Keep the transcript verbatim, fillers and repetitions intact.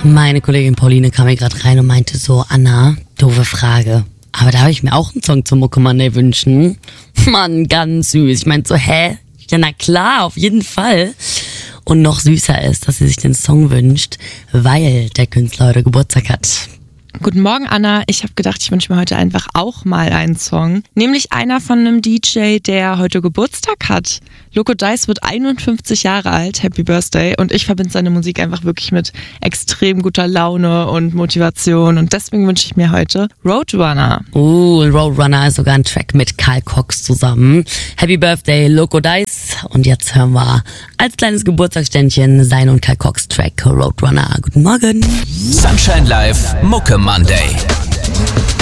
Meine Kollegin Pauline kam mir gerade rein und meinte so, Anna, doofe Frage. Aber da habe ich mir auch einen Song zum Mucke Monday wünschen. Mann, ganz süß. Ich meinte so, hä? Ja, na klar, auf jeden Fall. Und noch süßer ist, dass sie sich den Song wünscht, weil der Künstler heute Geburtstag hat. Guten Morgen, Anna. Ich habe gedacht, ich wünsche mir heute einfach auch mal einen Song. Nämlich einer von einem D J, der heute Geburtstag hat. Loco Dice wird einundfünfzig Jahre alt. Happy Birthday. Und ich verbinde seine Musik einfach wirklich mit extrem guter Laune und Motivation. Und deswegen wünsche ich mir heute Roadrunner. Uh, Roadrunner ist sogar ein Track mit Carl Cox zusammen. Happy Birthday, Loco Dice. Und jetzt hören wir als kleines Geburtstagsständchen sein und Carl Cox Track Roadrunner. Guten Morgen. Sunshine Live, Mucke Monday.